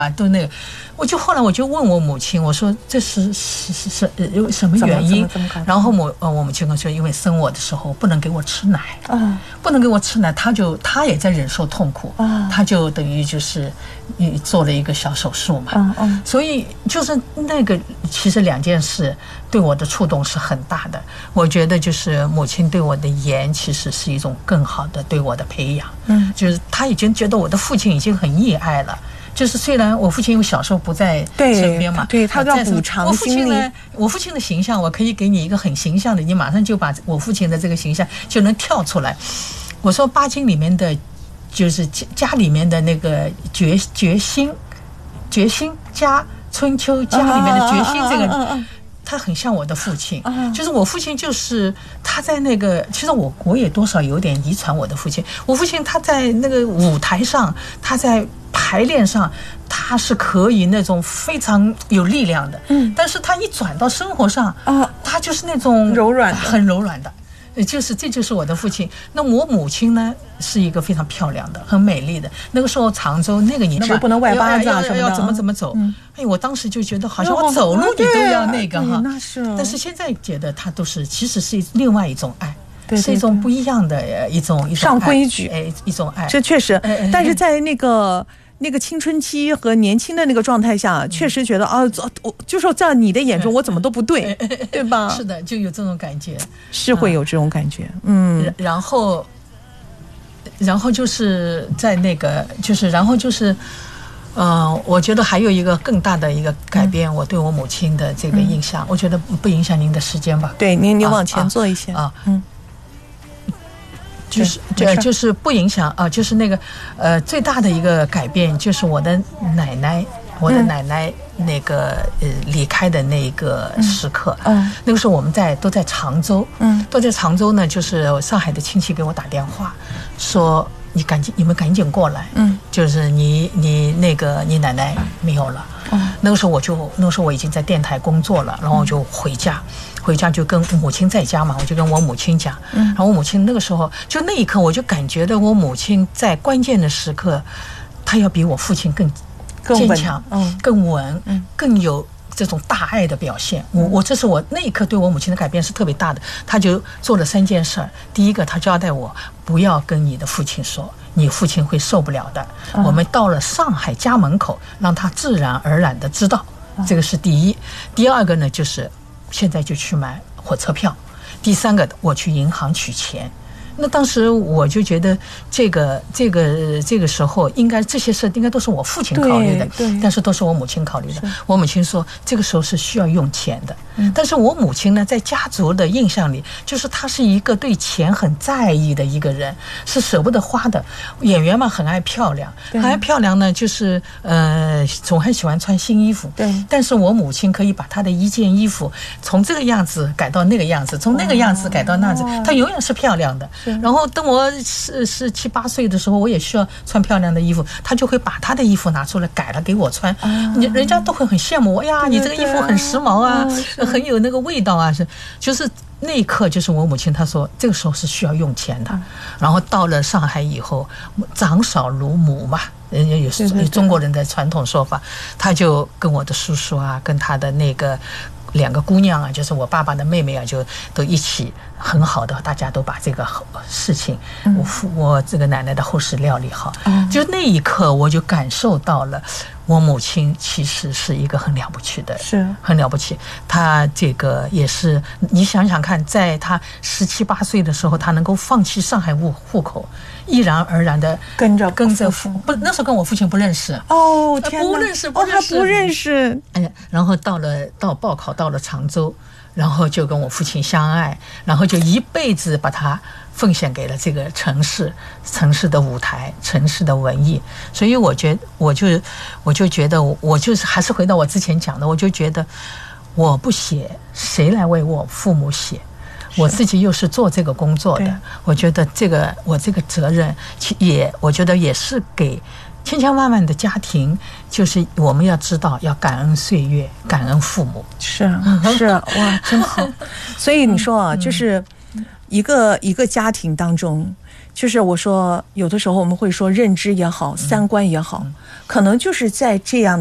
啊，都那个，后来我就问我母亲，我说这是有什么原因？然后我母亲跟我说，因为生我的时候不能给我吃奶，不能给我吃奶，她也在忍受痛苦，她就等于就是做了一个小手术嘛，所以就是那个其实2件事对我的触动是很大的。我觉得就是母亲对我的言，其实是一种更好的对我的培养，就是她已经觉得我的父亲已经很溺爱了。就是虽然我父亲因为小时候不在身边嘛， 对他要补偿心理。 我父亲的形象，我可以给你一个很形象的，你马上就把我父亲的这个形象就能跳出来。我说巴金里面的，就是家里面的那个决心家春秋家里面的决心这个。他很像我的父亲，就是我父亲，就是他在那个，其实我也多少有点遗传我的父亲。我父亲他在那个舞台上，他在排练上，他是可以那种非常有力量的，但是他一转到生活上，他就是那种柔软的， 很柔软的。这就是我的父亲。那我母亲呢，是一个非常漂亮的、很美丽的。那个时候常州那个年代不能外八字啊什么的， 要怎么走？我当时就觉得好像我走路你都要那个哈。 那是。 但是现在觉得它其实是另外一种爱，是一种不一样的一种上规矩， 一种爱。 这确实，但是在那个青春期和年轻的那个状态下，确实觉得就说在你的眼中我怎么都不对，对吧？ 是的，就有这种感觉， 是会有这种感觉。 然后就是在那个然后就是我觉得还有一个更大的一个改变，我对我母亲的这个印象，我觉得不影响您的时间吧？ 对，您往前坐一些就是不影响就是那个最大的一个改变就是我的奶奶那个离开的那个时刻，那个时候我们都在常州，都在常州呢，就是上海的亲戚给我打电话说你们赶紧过来，就是你奶奶没有了。那个时候我已经在电台工作了，然后我就回家就跟母亲在家嘛，我就跟我母亲讲，然后我母亲那个时候就那一刻我就感觉到我母亲在关键的时刻，她要比我父亲更坚强，更稳，更有这种大爱的表现。这是我那一刻对我母亲的改变是特别大的。她就做了3件事。第一个，她交代我不要跟你的父亲说，你父亲会受不了的。我们到了上海家门口，让他自然而然的知道，这个是第一。第二个呢，就是现在就去买火车票。第3个，我去银行取钱。那当时我就觉得这个时候应该这些事应该都是我父亲考虑的，但是都是我母亲考虑的。我母亲说这个时候是需要用钱的，但是我母亲呢，在家族的印象里，就是她是一个对钱很在意的一个人，是舍不得花的。演员嘛，很爱漂亮，呢，就是总很喜欢穿新衣服。对，但是我母亲可以把她的一件衣服从这个样子改到那个样子，从那个样子改到那样子，她永远是漂亮的。然后等我17、8岁的时候，我也需要穿漂亮的衣服，他就会把他的衣服拿出来改了给我穿，人家都会很羡慕我呀，你这个衣服很时髦啊，很有那个味道啊，就是那一刻，就是我母亲她说这个时候是需要用钱的。然后到了上海以后，长嫂如母嘛，有中国人的传统说法，他就跟我的叔叔啊，跟他的那个2个姑娘啊，就是我爸爸的妹妹啊，就都一起很好的，大家都把这个事情，我这个奶奶的后事料理好。就那一刻，我就感受到了，我母亲其实是一个很了不起的，是很了不起。她这个也是，你想想看，在她17、8岁的时候，她能够放弃上海户口，毅然而然的跟着不，那时候跟我父亲不认识。天哪，不认识， 他不认识。 然后到报考到了常州，然后就跟我父亲相爱，然后就一辈子把他奉献给了这个城市的舞台，城市的文艺。所以我就觉得，我就是还是回到我之前讲的，我就觉得我不写，谁来为我父母写？我自己又是做这个工作的，我觉得我这个责任我觉得也是给千千万万的家庭，就是我们要知道要感恩岁月，感恩父母。 是哇，真好。所以你说啊，就是一个家庭当中， 就是我说有的时候我们会说认知也好，三观也好，可能就是在这样